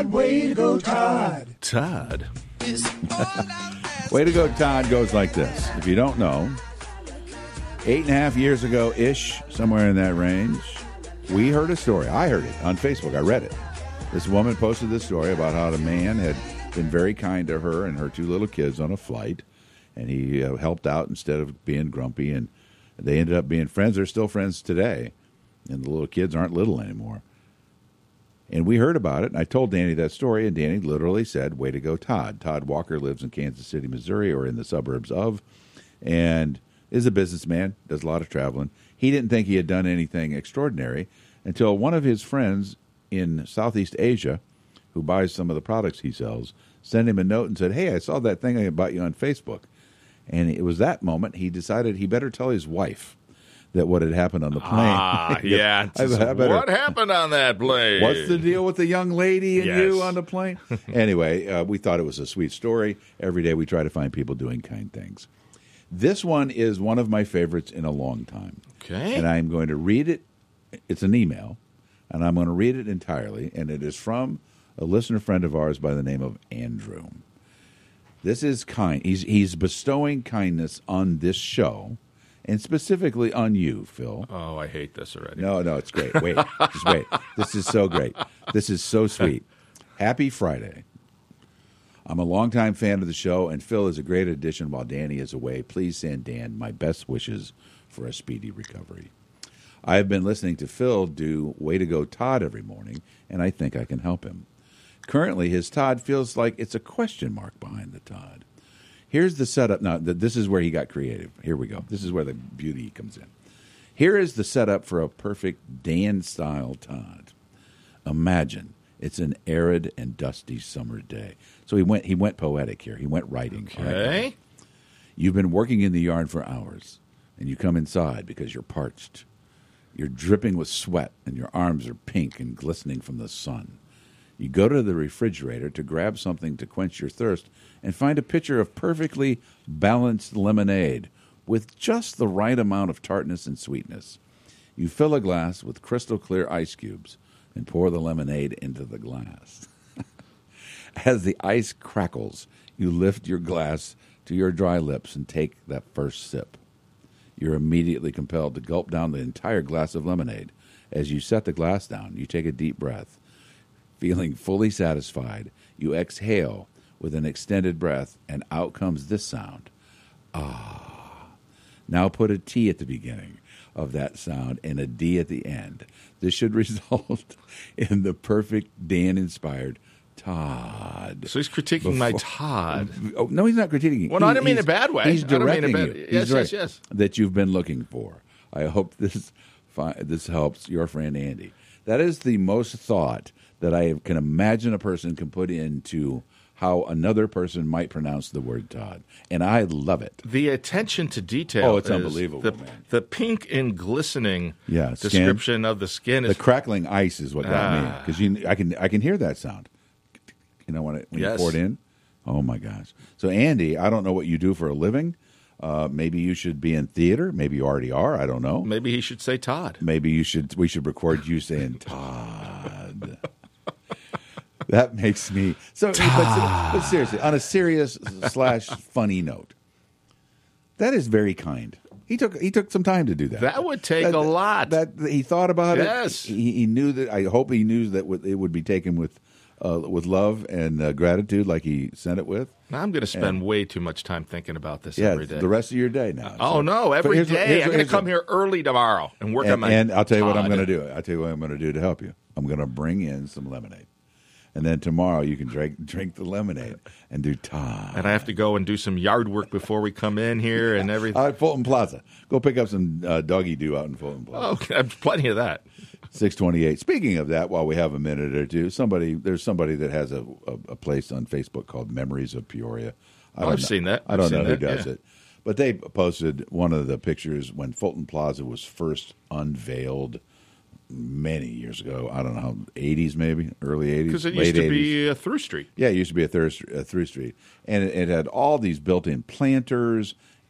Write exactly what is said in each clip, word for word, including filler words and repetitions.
Way to go, Todd. Todd. Way to go, Todd goes like this. If you don't know, eight and a half years ago-ish, somewhere in that range, we heard a story. I heard it on Facebook. I read it. This woman posted this story about how the man had been very kind to her and her two little kids on a flight, and he uh, helped out instead of being grumpy, and they ended up being friends. They're still friends today, and the little kids aren't little anymore. And we heard about it, and I told Danny that story, and Danny literally said, way to go, Todd. Todd Walker lives in Kansas City, Missouri, or in the suburbs of, and is a businessman, does a lot of traveling. He didn't think he had done anything extraordinary until one of his friends in Southeast Asia, who buys some of the products he sells, sent him a note and said, hey, I saw that thing about you on Facebook. And it was that moment he decided he better tell his wife that what had happened on the plane. Ah, yeah. I, I better, what happened on that plane? What's the deal with the young lady and yes. you on the plane? Anyway, uh, we thought it was a sweet story. Every day we try to find people doing kind things. This one is one of my favorites in a long time. Okay. And I'm going to read it. It's an email, and I'm going to read it entirely, and it is from a listener friend of ours by the name of Andrew. This is kind. He's, he's bestowing kindness on this show, and specifically on you, Phil. Oh, I hate this already. No, no, it's great. Wait, just wait. This is so great. This is so sweet. Happy Friday. I'm a longtime fan of the show, and Phil is a great addition while Danny is away. Please send Dan my best wishes for a speedy recovery. I have been listening to Phil do Way to Go Todd every morning, and I think I can help him. Currently, his Todd feels like it's a question mark behind the Todd. Here's the setup. Now, this is where he got creative. Here we go. This is where the beauty comes in. Here is the setup for a perfect Dan-style Todd. Imagine it's an arid and dusty summer day. So he went. He went poetic here. He went writing. Okay. Right? You've been working in the yard for hours, and you come inside because you're parched. You're dripping with sweat, and your arms are pink and glistening from the sun. You go to the refrigerator to grab something to quench your thirst and find a pitcher of perfectly balanced lemonade with just the right amount of tartness and sweetness. You fill a glass with crystal clear ice cubes and pour the lemonade into the glass. As the ice crackles, you lift your glass to your dry lips and take that first sip. You're immediately compelled to gulp down the entire glass of lemonade. As you set the glass down, you take a deep breath. Feeling fully satisfied, you exhale with an extended breath, and out comes this sound. Ah. Now put a T at the beginning of that sound and a D at the end. This should result in the perfect Dan-inspired Todd. So he's critiquing Before, my Todd. Oh, no, he's not critiquing. Well, no, I didn't mean in a bad way. He's directing bad, you. Yes, he's yes, direct, yes. That you've been looking for. I hope this this helps your friend Andy. That is the most thought that I can imagine a person can put into how another person might pronounce the word Todd. And I love it. The attention to detail. Oh, it's is unbelievable, the, man. The pink and glistening yeah, description of the skin. Is, the crackling ice is what got ah. me. Because you, I can I can hear that sound. You know, when, it, when yes. you pour it in? Oh, my gosh. So, Andy, I don't know what you do for a living. Uh, maybe you should be in theater. Maybe you already are. I don't know. Maybe he should say Todd. Maybe you should. We should record you saying Todd. That makes me so. But, but seriously, on a serious slash funny note, that is very kind. He took he took some time to do that. That would take that, a lot. That, that he thought about yes. it. He, he knew that. I hope he knew that it would be taken with uh, with love and uh, gratitude, like he sent it with. Now I'm going to spend and, way too much time thinking about this yeah, every day. the rest of your day now. Oh so, no, every here's, day. here's, I'm going to come here early tomorrow and work and, on my. And I'll tell you Todd. what I'm going to do. I'll tell you what I'm going to do to help you. I'm going to bring in some lemonade. And then tomorrow you can drink drink the lemonade and do Todd. And I have to go and do some yard work before we come in here and everything. Uh, Fulton Plaza. Go pick up some uh, doggy do out in Fulton Plaza. Oh, okay. Plenty of that. six twenty-eight. Speaking of that, while we have a minute or two, somebody there's somebody that has a, a, a place on Facebook called Memories of Peoria. I oh, don't I've know, seen that. I don't I've know who that, does yeah. it. But they posted one of the pictures when Fulton Plaza was first unveiled many years ago. I don't know, how, eighties maybe, early eighties, because it late used to eighties. be a through street. Yeah, it used to be a, thir- a through street, and it, it had all these built-in planters and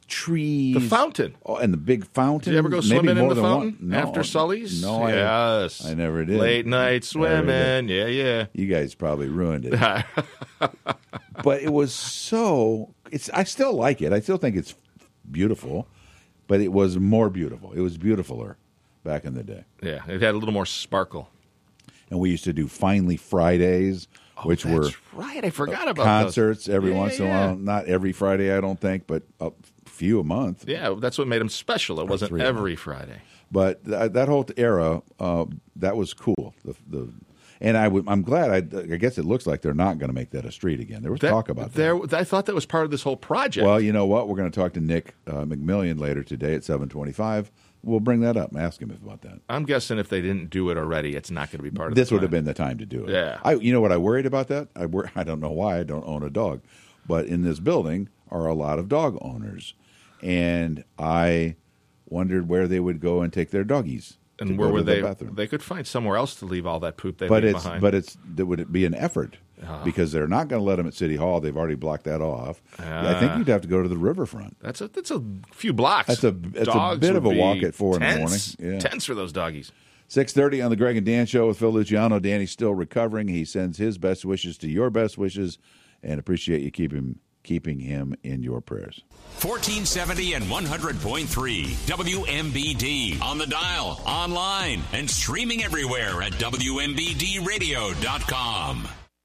trees. The fountain. Oh, and the big fountain. Did you ever go Maybe swimming in more the than fountain one. No, after Sully's? No, I, yes. I never did. Late night swimming. Yeah, yeah. You guys probably ruined it. But it was so. It's. I still like it. I still think it's beautiful, but it was more beautiful. It was beautifuler back in the day. Yeah, it had a little more sparkle. And we used to do Finally Fridays, Oh, which that's were right. I forgot about concerts those. every Yeah, once in a yeah. while. Not every Friday, I don't think, but a few a month. Yeah, that's what made them special. It wasn't three a every Friday. But th- that whole era, uh, that was cool. The, the and I w- I'm glad. I, I guess it looks like they're not going to make that a street again. There was That- talk about there, that. I thought that was part of this whole project. Well, you know what? We're going to talk to Nick uh, McMillian later today at seven twenty-five. We'll bring that up and ask him about that. I'm guessing if they didn't do it already, it's not going to be part of This the would have plan. been the time to do it. Yeah. I, you know what I worried about that? I wor- I don't know why. I don't own a dog, but in this building are a lot of dog owners, and I wondered where they would go and take their doggies. to And go where to would the they? bathroom. They could find somewhere else to leave all that poop they But leave it's behind. but it's that would it be an effort Ah. because they're not going to let them at City Hall. They've already blocked that off. I think Ah. you'd have to go to the riverfront. that's a that's a few blocks. That's a- that's a Dogs bit of would a walk be at four in the tense, morning. Yeah. Tense for those doggies. Six thirty on the Greg and Dan Show with Phil Luciano. Danny's still recovering. He sends his best wishes to your best wishes, and appreciate you keep him keeping him in your prayers. fourteen seventy and one hundred point three W M B D on the dial, online, and streaming everywhere at W M B D radio dot com.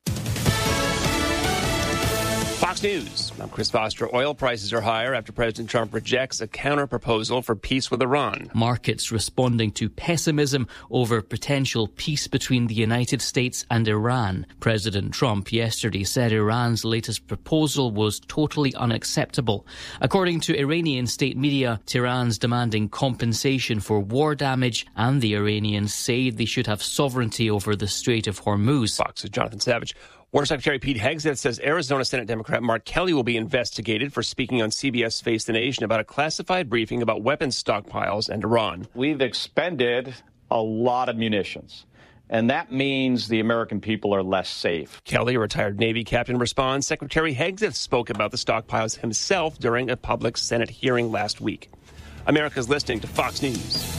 Fox News. I'm Chris Foster. Oil prices are higher after President Trump rejects a counter-proposal for peace with Iran. Markets responding to pessimism over potential peace between the United States and Iran. President Trump yesterday said Iran's latest proposal was totally unacceptable. According to Iranian state media, Tehran's demanding compensation for war damage, and the Iranians say they should have sovereignty over the Strait of Hormuz. Fox's Jonathan Savage. Water Secretary Pete Hegseth says Arizona Senate Democrat Mark Kelly will be investigated for speaking on C B S Face the Nation about a classified briefing about weapons stockpiles and Iran. We've expended a lot of munitions, and that means the American people are less safe. Kelly, a retired Navy captain, responds. Secretary Hegseth spoke about the stockpiles himself during a public Senate hearing last week. America's listening to Fox News.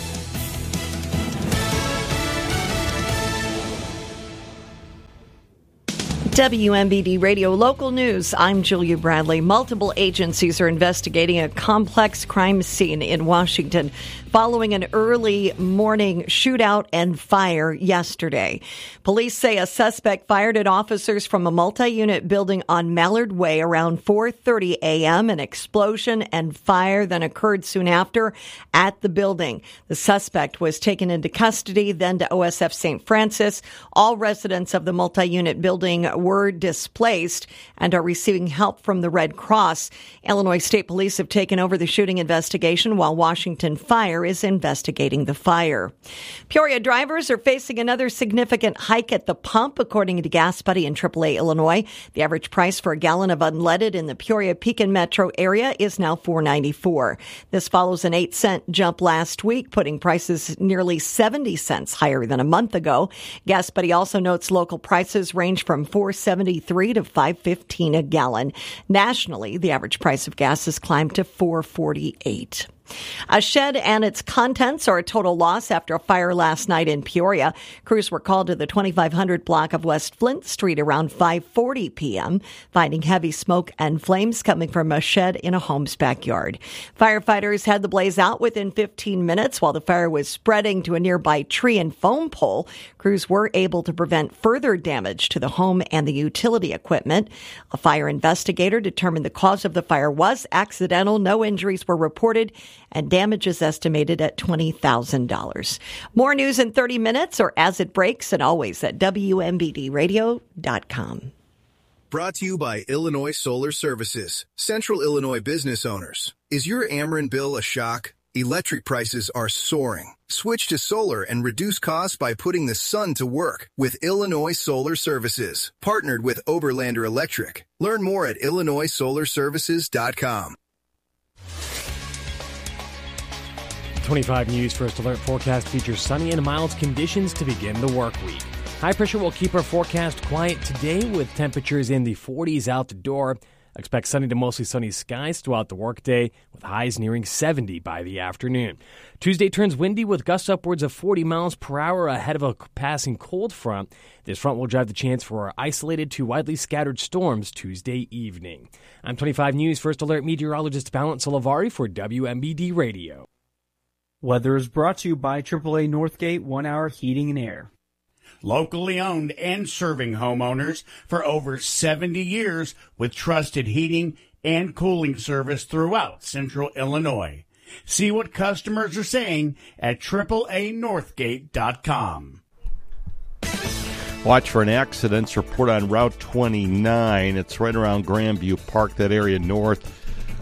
W M B D Radio Local News. I'm Julia Bradley. Multiple agencies are investigating a complex crime scene in Washington following an early morning shootout and fire yesterday. Police say a suspect fired at officers from a multi-unit building on Mallard Way around four thirty a.m. An explosion and fire then occurred soon after at the building. The suspect was taken into custody, then to O S F Saint Francis. All residents of the multi-unit building were displaced and are receiving help from the Red Cross. Illinois State Police have taken over the shooting investigation while Washington Fire is investigating the fire. Peoria drivers are facing another significant hike at the pump, according to Gas Buddy and triple A Illinois. The average price for a gallon of unleaded in the Peoria-Pekin metro area is now four ninety-four. This follows an eight cent jump last week, putting prices nearly seventy cents higher than a month ago. Gas Buddy also notes local prices range from four seventy-three to five fifteen a gallon. Nationally, the average price of gas has climbed to four forty-eight. A shed and its contents are a total loss after a fire last night in Peoria. Crews were called to the twenty-five hundred block of West Flint Street around five forty p.m., finding heavy smoke and flames coming from a shed in a home's backyard. Firefighters had the blaze out within fifteen minutes while the fire was spreading to a nearby tree and foam pole. Crews were able to prevent further damage to the home and the utility equipment. A fire investigator determined the cause of the fire was accidental. No injuries were reported, and damage is estimated at twenty thousand dollars. More news in thirty minutes or as it breaks, and always at W M B D radio dot com. Brought to you by Illinois Solar Services. Central Illinois business owners. Is your Ameren bill a shock? Electric prices are soaring. Switch to solar and reduce costs by putting the sun to work with Illinois Solar Services. Partnered with Oberlander Electric. Learn more at Illinois solar services dot com. twenty-five News First Alert forecast features sunny and mild conditions to begin the work week. High pressure will keep our forecast quiet today with temperatures in the forties out the door. Expect sunny to mostly sunny skies throughout the workday, with highs nearing seventy by the afternoon. Tuesday turns windy with gusts upwards of forty miles per hour ahead of a passing cold front. This front will drive the chance for isolated to widely scattered storms Tuesday evening. I'm twenty-five News First Alert meteorologist Valent Salavari for W M B D Radio. Weather is brought to you by triple A Northgate One Hour Heating and Air. Locally owned and serving homeowners for over seventy years with trusted heating and cooling service throughout Central Illinois. See what customers are saying at triple A northgate dot com. Watch for an accidents report on Route twenty-nine. It's right around Grandview Park, that area north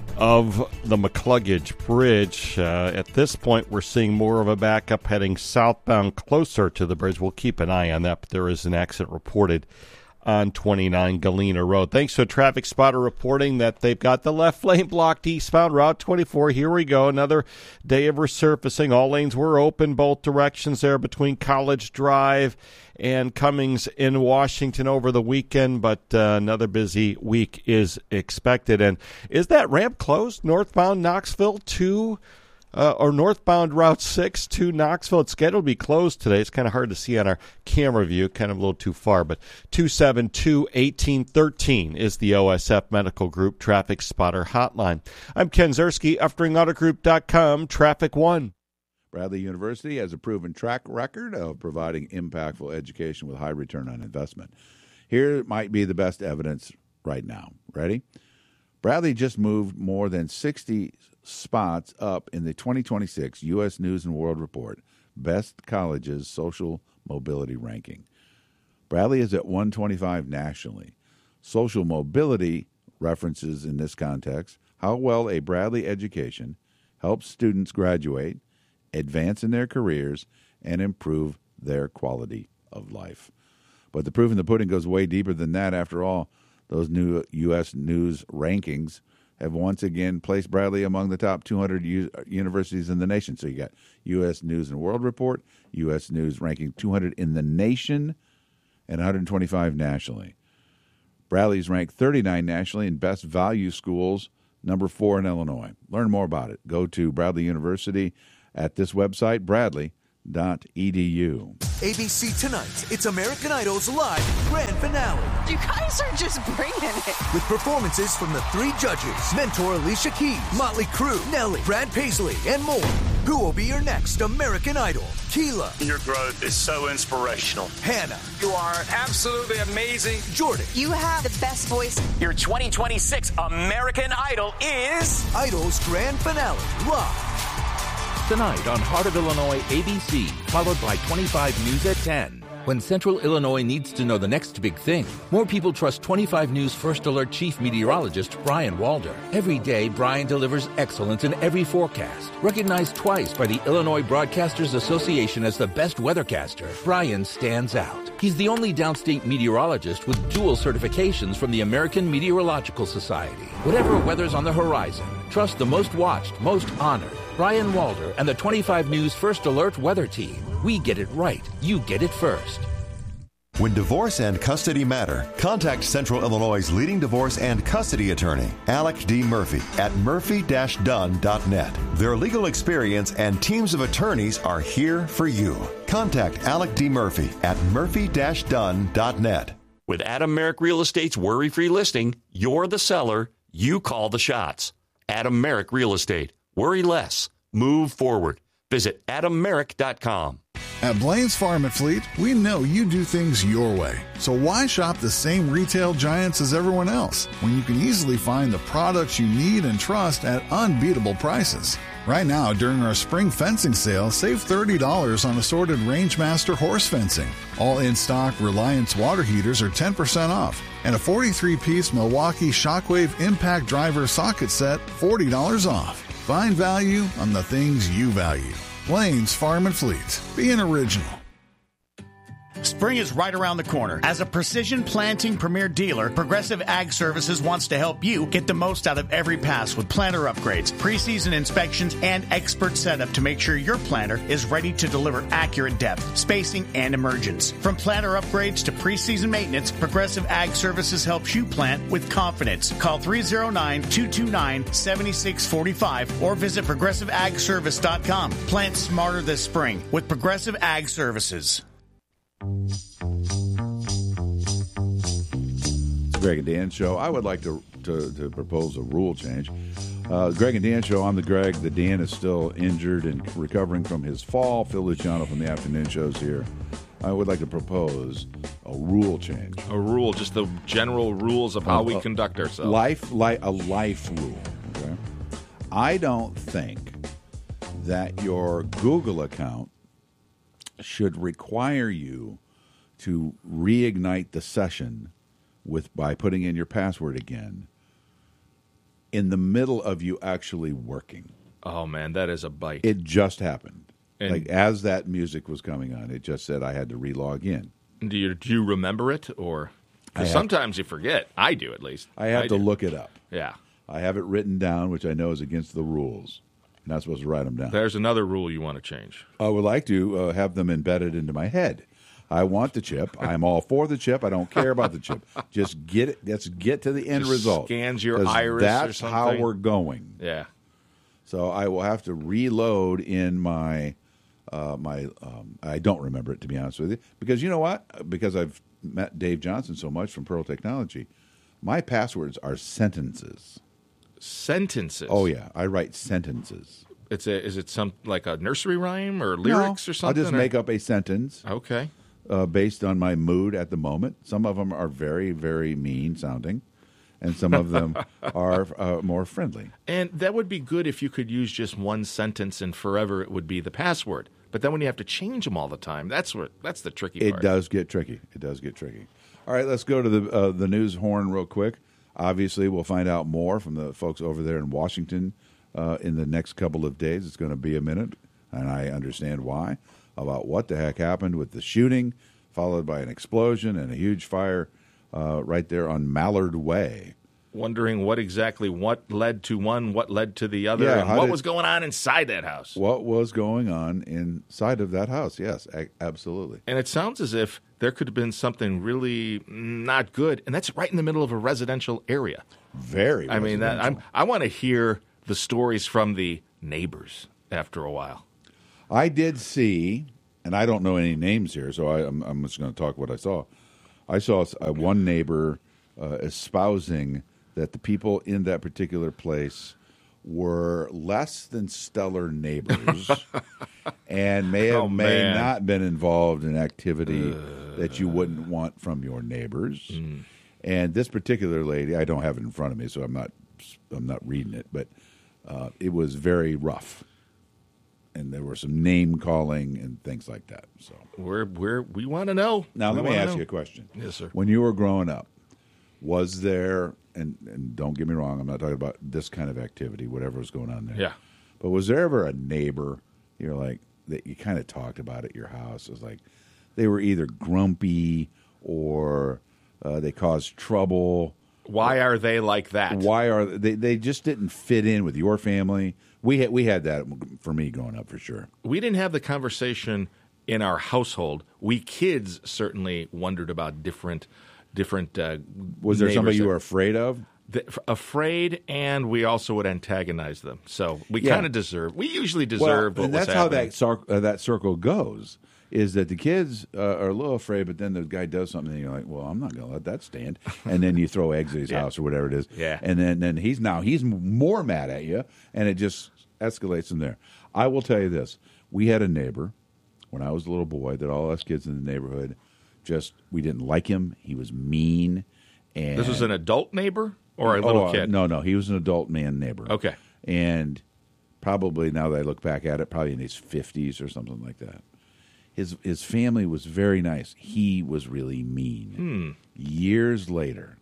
of the McCluggage Bridge. Uh, at this point, we're seeing more of a backup heading southbound closer to the bridge. We'll keep an eye on that, but there is an accident reported on twenty-nine Galena Road. Thanks to a traffic spotter reporting that they've got the left lane blocked eastbound Route twenty-four. Here we go. Another day of resurfacing. All lanes were open, both directions there between College Drive and Cummings in Washington over the weekend, but uh, another busy week is expected. And is that ramp closed, northbound Knoxville to Uh, or northbound Route six to Knoxville? It's scheduled to be closed today. It's kind of hard to see on our camera view, kind of a little too far, but two seven two, one eight one three is the O S F Medical Group Traffic Spotter Hotline. I'm Ken Zerski, Uftring Auto Group dot com, Traffic One. Bradley University has a proven track record of providing impactful education with high return on investment. Here might be the best evidence right now. Ready? Bradley just moved more than sixty spots up in the twenty twenty-six U S News and World Report Best Colleges Social Mobility Ranking. Bradley is at one twenty-five nationally. Social mobility references in this context how well a Bradley education helps students graduate, advance in their careers, and improve their quality of life. But the proof in the pudding goes way deeper than that. After all, those new U S News rankings have once again placed Bradley among the top two hundred u- universities in the nation. So you got U S News and World Report, U S News ranking two hundred in the nation and one hundred twenty-five nationally. Bradley's ranked thirty-nine nationally in best value schools, number four in Illinois. Learn more about it. Go to Bradley University at this website, bradley dot e d u. A B C tonight, it's American Idol's live grand finale. You guys are just bringing it. With performances from the three judges, mentor Alicia Keys, Motley Crue, Nelly, Brad Paisley, and more. Who will be your next American Idol? Keela. Your growth is so inspirational. Hannah. You are absolutely amazing. Jordan. You have the best voice. Your twenty twenty-six American Idol is... Idol's grand finale, live. Tonight on Heart of Illinois A B C, followed by twenty-five News at ten. When Central Illinois needs to know the next big thing, more people trust twenty-five News First Alert Chief Meteorologist Brian Walder. Every day, Brian delivers excellence in every forecast. Recognized twice by the Illinois Broadcasters Association as the best weathercaster, Brian stands out. He's the only downstate meteorologist with dual certifications from the American Meteorological Society. Whatever weather's on the horizon, trust the most watched, most honored Brian Walder and the twenty-five News First Alert weather team. We get it right. You get it first. When divorce and custody matter, contact Central Illinois' leading divorce and custody attorney, Alec D. Murphy, at murphy dash dunn dot net. Their legal experience and teams of attorneys are here for you. Contact Alec D. Murphy at murphy dash dunn dot net. With Adam Merrick Real Estate's worry-free listing, you're the seller, you call the shots. Adam Merrick Real Estate. Worry less. Move forward. Visit adam merrick dot com. At Blaine's Farm and Fleet, we know you do things your way. So why shop the same retail giants as everyone else when you can easily find the products you need and trust at unbeatable prices? Right now, during our spring fencing sale, save thirty dollars on assorted Rangemaster horse fencing. All in-stock Reliance water heaters are ten percent off. And a forty-three piece Milwaukee Shockwave Impact Driver socket set, forty dollars off. Find value on the things you value. Blaine's Farm and Fleet. Be an original. Spring is right around the corner. As a precision planting premier dealer, Progressive Ag Services wants to help you get the most out of every pass with planter upgrades, preseason inspections, and expert setup to make sure your planter is ready to deliver accurate depth, spacing, and emergence. From planter upgrades to preseason maintenance, Progressive Ag Services helps you plant with confidence. Call three oh nine, two two nine, seven six four five or visit progressive ag service dot com. Plant smarter this spring with Progressive Ag Services. It's the Greg and Dan Show. I would like to to, to propose a rule change. Uh, Greg and Dan Show, I'm the Greg. The Dan is still injured and recovering from his fall. Phil Luciano from the afternoon shows here. I would like to propose a rule change. A rule, just the general rules of how Uh, we uh, conduct ourselves. Life, like a life rule. Okay? I don't think that your Google account should require you to reignite the session with by putting in your password again in the middle of you actually working. Oh, man, that is a bite. It just happened. And- like as that music was coming on, it just said I had to relog in. Do you, do you remember it? Or I because have- sometimes you forget. I do, at least. I have to do. look it up. Yeah. I have it written down, which I know is against the rules. You're not supposed to write them down. There's another rule you want to change. I would like to uh, have them embedded into my head. I want the chip. I'm all for the chip. I don't care about the chip. Just get it. Let's get to the end Just result. scans your 'Cause iris or That's how something. we're going. Yeah. So I will have to reload in my uh, my. Um, I don't remember it, to be honest with you, because you know what? Because I've met Dave Johnson so much from Pearl Technology, my passwords are sentences. Sentences. Oh yeah, I write sentences. It's a, is it some like a nursery rhyme or lyrics No, or something? I'll just or- make up a sentence. Okay. Uh, based on my mood at the moment. Some of them are very, very mean sounding, and some of them are uh, more friendly. And that would be good if you could use just one sentence and forever it would be the password. But then when you have to change them all the time, that's what that's the tricky It part. does get tricky. It does get tricky. All right, let's go to the uh, the news horn real quick. Obviously, we'll find out more from the folks over there in Washington uh, in the next couple of days. It's going to be a minute, and I understand why, about what the heck happened with the shooting, followed by an explosion and a huge fire uh, right there on Mallard Way. Wondering what exactly what led to one, what led to the other, Yeah, and how what did- was going on inside that house. What was going on inside of that house? Yes, a- absolutely. And it sounds as if there could have been something really not good, and that's right in the middle of a residential area. Very. I mean, that I'm, residential. I want to hear the stories from the neighbors after a while. I did see, and I don't know any names here, so I, I'm, I'm just going to talk what I saw. I saw uh, one neighbor uh, espousing that the people in that particular place were less than stellar neighbors and may have Oh, may man. not been involved in activity that you wouldn't want from your neighbors. Mm. And this particular lady, I don't have it in front of me, so I'm not I'm not reading it, but uh, it was very rough. And there were some name calling and things like that. So We're we're we want to know. now We let me wanna ask know. you a question. Yes, sir. When you were growing up, was there and, and don't get me wrong, I'm not talking about this kind of activity, whatever was going on there. Yeah. But was there ever a neighbor you're like that you kind of talked about at your house? It was like they were either grumpy or uh, they caused trouble. Why are they like that? Why are they? They just didn't fit in with your family. We had we had that for me growing up for sure. We didn't have the conversation in our household. We kids certainly wondered about different different. Uh, Was there somebody neighbors you that- were afraid of? that- afraid, and we also would antagonize them. So we Yeah. kind of deserve. We usually Well, deserve what and was that's how happening. that cir- uh, that circle goes. Is that the kids uh, are a little afraid, but then the guy does something, and you're like, "Well, I'm not going to let that stand." And then you throw eggs at his Yeah. house or whatever it is, Yeah. And then, then he's now he's more mad at you, and it just escalates from there. I will tell you this: we had a neighbor when I was a little boy that all us kids in the neighborhood just we didn't like him. He was mean, and This was an adult neighbor or a little Oh, uh, kid? No, no, he was an adult man neighbor. Okay. And probably now that I look back at it, probably in his fifties or something like that. His his family was very nice. He was really mean. Hmm. Years later,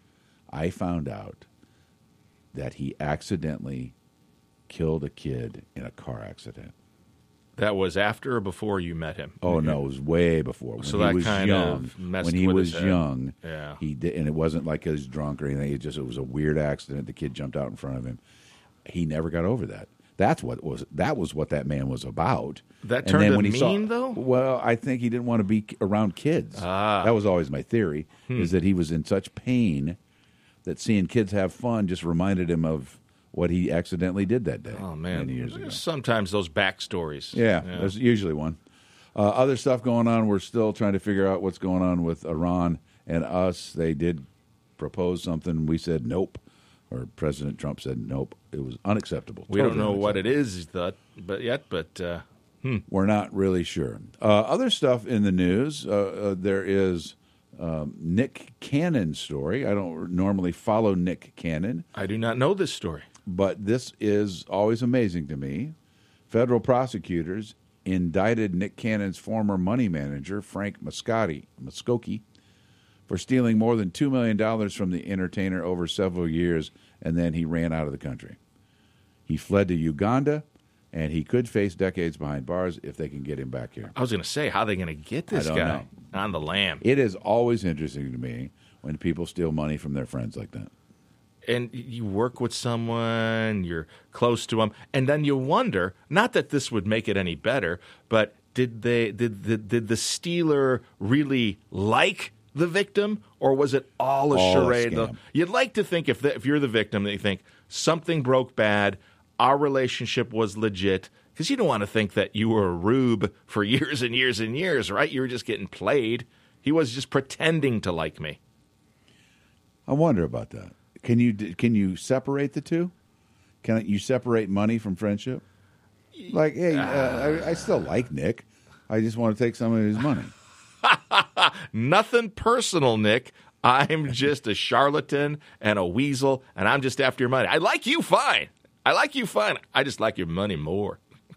I found out that he accidentally killed a kid in a car accident. That was after or before you met him? Oh no, it was way before. When So he that was kind young, of messed when he with was his head. young, Yeah. he did, and it wasn't like he was drunk or anything. It just it was a weird accident. The kid jumped out in front of him. He never got over that. That's what was that was what that man was about. That And turned then him when he mean, saw, though? Well, I think he didn't want to be around kids. Ah. That was always my theory. Hmm. Is that he was in such pain that seeing kids have fun just reminded him of what he accidentally did that day. Oh man, many years ago. There's sometimes those backstories. Yeah, there's usually one. Uh, other stuff going on. We're still trying to figure out what's going on with Iran and us. They did propose something. We said nope, or President Trump said nope. It was unacceptable. We Totally don't know what unacceptable. it is, that, but yet, but uh, hmm. We're not really sure. Uh, other stuff in the news. Uh, uh, there is um, Nick Cannon's story. I don't normally follow Nick Cannon. I do not know this story. But this is always amazing to me. Federal prosecutors indicted Nick Cannon's former money manager, Frank Muscati, Muskoke, for stealing more than two million dollars from the entertainer over several years, and then he ran out of the country. He fled to Uganda, and he could face decades behind bars if they can get him back here. I was going to say, how are they going to get this I don't guy know. on the lam? It is always interesting to me when people steal money from their friends like that. And you work with someone, you're close to them, and then you wonder, not that this would make it any better, but did they did the, did the stealer really like the victim, or was it all a All a charade? scam. You'd like to think if the, if you're the victim that you think something broke bad, our relationship was legit, because you don't want to think that you were a rube for years and years and years, right? You were just getting played. He was just pretending to like me. I wonder about that. Can you can you separate the two? Can you separate money from friendship? Like, hey, uh, I, I still like Nick. I just want to take some of his money. Nothing personal, Nick. I'm just a charlatan and a weasel, and I'm just after your money. I like you fine. I like you fine. I just like your money more.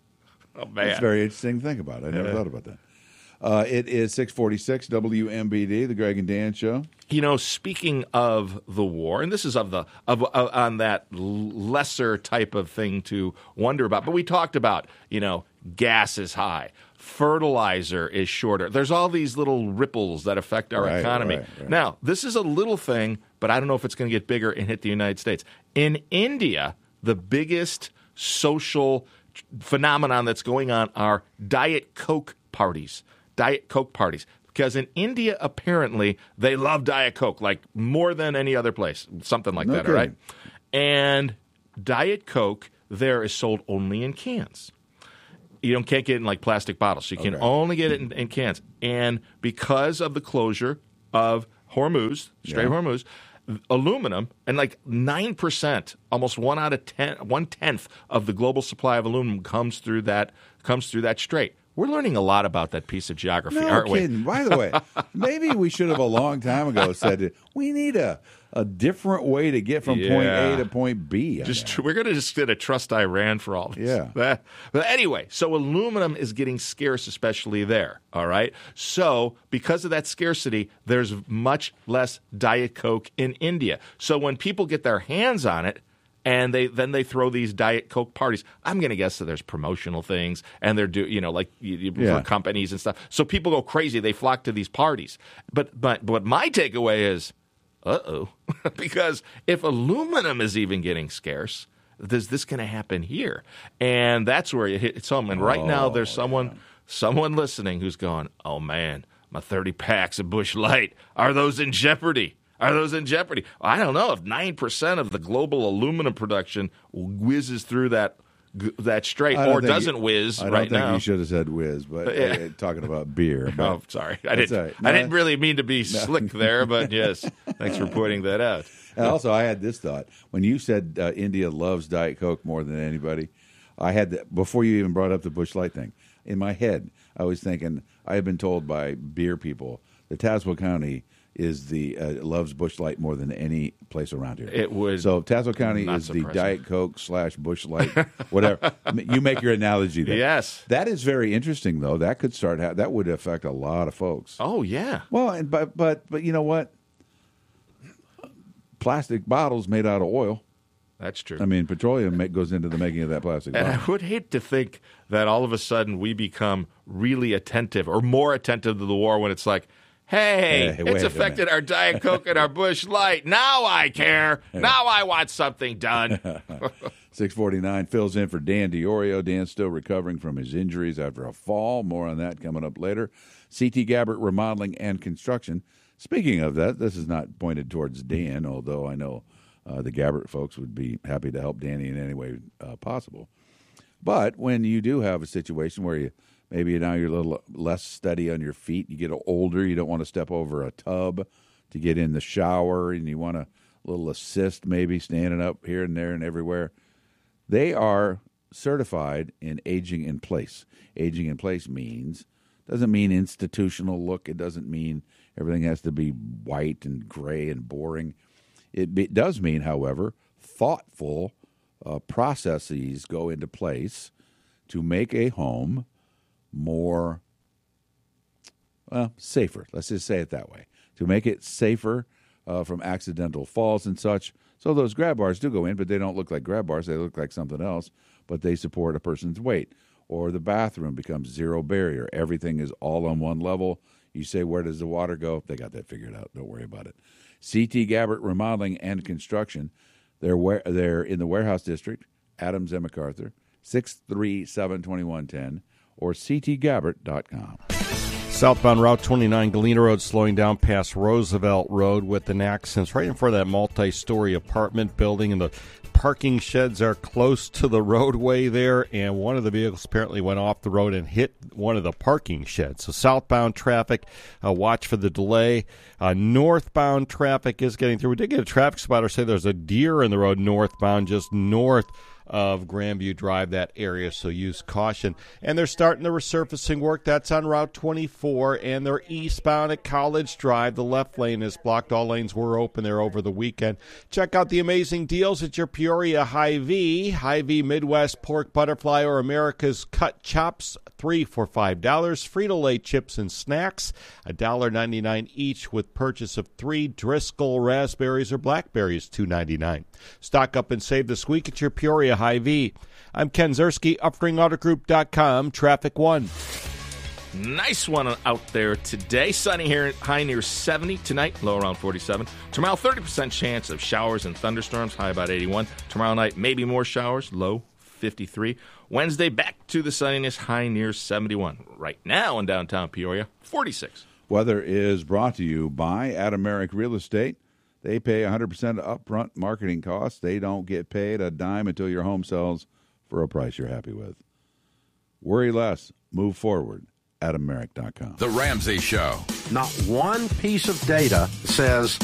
Oh, man. It's very interesting to think about. I never Yeah. thought about that. Uh, it is six forty-six W M B D, the Greg and Dan Show. You know, speaking of the war, and this is of the of, of on that lesser type of thing to wonder about, but we talked about, you know, gas is high, fertilizer is shorter. There's all these little ripples that affect our Right, economy. right, right. Now, this is a little thing, but I don't know if it's going to get bigger and hit the United States. In India, the biggest social phenomenon that's going on are Diet Coke parties. Diet Coke parties. Because in India, apparently, they love Diet Coke, like more than any other place. Something like No that, all right? kidding. And Diet Coke there is sold only in cans. You don't can't get it in like plastic bottles. So you can Okay. only get it in, in cans. And because of the closure of Hormuz, Strait Yeah. Hormuz, aluminum, and like nine percent, almost one out of ten, one tenth of the global supply of aluminum comes through that comes through that strait. We're learning a lot about that piece of geography, No aren't kidding. we? By the way, maybe we should have a long time ago said we need a, a different way to get from point Yeah. A to point B. on Just that. tr- we're going to just get a trust Iran for all this. Yeah. That- but anyway, so aluminum is getting scarce, especially there. All right. So because of that scarcity, there's much less Diet Coke in India. So when people get their hands on it, and they then they throw these Diet Coke parties. I'm going to guess that there's promotional things, and they're do you know like you, you, Yeah. for companies and stuff. So people go crazy. They flock to these parties. But but but my takeaway is, uh oh, because if aluminum is even getting scarce, is this going to happen here? And that's where you hit home. And right now, there's someone someone listening who's going, oh man, my thirty packs of Busch Light, are those in jeopardy? Are those in jeopardy? I don't know. If nine percent of the global aluminum production whizzes through that that strait I don't or think doesn't you- whiz I don't right think now. you should have said whiz, but Yeah. uh, talking about beer. But Oh, sorry. I that's didn't. all right. I No, didn't really mean to be slick there, but yes, thanks for pointing that out. And also, I had this thought when you said uh, India loves Diet Coke more than anybody. I had the, before you even brought up the Busch Light thing in my head. I was thinking I had been told by beer people that Tazewell County is the uh, loves Busch Light more than any place around here. It would so Tazewell County not is the surprise me. Diet Coke slash Busch Light, whatever. You make your analogy there. Yes. That is very interesting, though. That could start. Ha- that would affect a lot of folks. Oh yeah. Well, and but but but you know what? Plastic bottles made out of oil. That's true. I mean, petroleum make, goes into the making of that plastic And bomb. I would hate to think that all of a sudden we become really attentive or more attentive to the war when it's like, hey, Hey, wait it's a affected our Diet Coke and our Busch Light. Now I care. Now I want something done. six forty-nine fills in for Dan DiOrio. Dan's still recovering from his injuries after a fall. More on that coming up later. C T Gabbert Remodeling and Construction. Speaking of that, this is not pointed towards Dan, although I know uh, the Gabbert folks would be happy to help Danny in any way uh, possible. But when you do have a situation where you maybe now you're a little less steady on your feet, you get older, you don't want to step over a tub to get in the shower, and you want a little assist maybe standing up here and there and everywhere. They are certified in aging in place. Aging in place means, doesn't mean institutional look. It doesn't mean everything has to be white and gray and boring. It, it does mean, however, thoughtful uh, processes go into place to make a home more, well, safer. Let's just say it that way. To make it safer uh, from accidental falls and such. So those grab bars do go in, but they don't look like grab bars. They look like something else, but they support a person's weight. Or the bathroom becomes zero barrier. Everything is all on one level. You say, where does the water go? They got that figured out. Don't worry about it. C T Gabbert Remodeling and Construction. They're, where, they're in the Warehouse District, Adams and MacArthur, six three seven, two one one zero, or c t gabbert dot com. Southbound Route twenty-nine, Galena Road, slowing down past Roosevelt Road with an accident right in front of that multi-story apartment building, and the parking sheds are close to the roadway there, and one of the vehicles apparently went off the road and hit one of the parking sheds. So southbound traffic, uh, watch for the delay. Uh, northbound traffic is getting through. We did get a traffic spotter say there's a deer in the road northbound, just north of Grandview Drive, that area, so use caution. And they're starting the resurfacing work. That's on Route twenty-four, and they're eastbound at College Drive. The left lane is blocked. All lanes were open there over the weekend. Check out the amazing deals at your Peoria Hy-Vee. Hy-Vee Midwest Pork Butterfly or America's Cut Chops, three for five dollars. Frito-Lay chips and snacks, one dollar ninety-nine each with purchase of three. Driscoll raspberries or blackberries, two ninety-nine. Stock up and save this week at your Peoria Hy-Vee. I'm Ken Zerski, upring auto group dot com, Traffic One. Nice one out there today. Sunny here, high near seventy. Tonight, low around forty-seven. Tomorrow, thirty percent chance of showers and thunderstorms, high about eighty-one. Tomorrow night, maybe more showers, low fifty-three. Wednesday, back to the sunniness, high near seventy-one. Right now in downtown Peoria, forty-six. Weather is brought to you by Adameric Real Estate. They pay one hundred percent upfront marketing costs. They don't get paid a dime until your home sells for a price you're happy with. Worry less. Move forward. Adam Merrick dot com. The Ramsey Show. Not one piece of data says